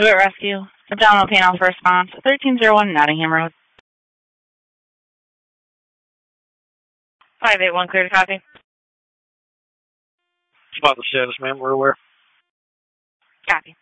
Stewart Rescue, abdominal panel for response, 1301 Nottingham Road. 581, clear to copy. About the status, ma'am. We're aware. Copy.